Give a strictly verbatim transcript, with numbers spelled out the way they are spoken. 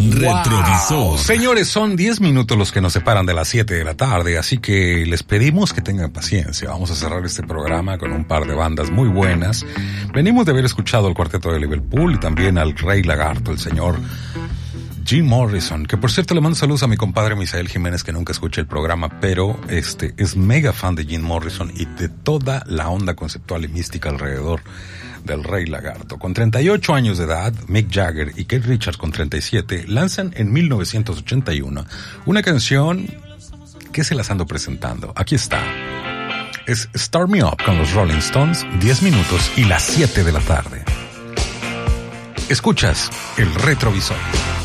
Retrovisor. Wow. Señores, son diez minutos los que nos separan de las siete de la tarde, así que les pedimos que tengan paciencia. Vamos a cerrar este programa con un par de bandas muy buenas. Venimos de haber escuchado al Cuarteto de Liverpool y también al Rey Lagarto, el señor Jim Morrison, que por cierto le mando saludos a mi compadre Misael Jiménez, que nunca escucha el programa, pero este es mega fan de Jim Morrison y de toda la onda conceptual y mística alrededor del Rey Lagarto. Con treinta y ocho años de edad, Mick Jagger y Keith Richards con treinta y siete lanzan en mil novecientos ochenta y uno una canción que se las ando presentando. Aquí está. Es Start Me Up con los Rolling Stones, diez minutos y las siete de la tarde. Escuchas el Retrovisor.